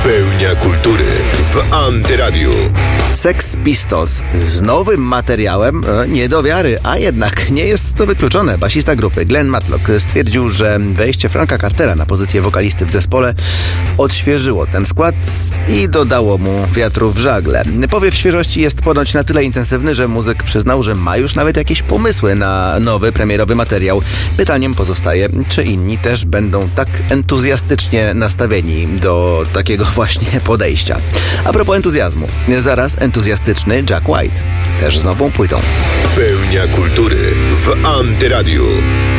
Pełnia kultury w Antyradiu. Sex Pistols z nowym materiałem nie do wiary, a jednak nie jest to wykluczone. Basista grupy Glenn Matlock stwierdził, że wejście Franka Cartera na pozycję wokalisty w zespole odświeżyło ten skład i dodało mu wiatru w żagle. Powiew świeżości jest ponoć na tyle intensywny, że muzyk przyznał, że ma już nawet jakieś pomysły na nowy, premierowy materiał. Pytaniem pozostaje, czy inni też będą tak entuzjastycznie nastawieni do takiego właśnie podejścia. A propos entuzjazmu, zaraz entuzjastyczny Jack White, też z nową płytą. Pełnia kultury w Antyradiu.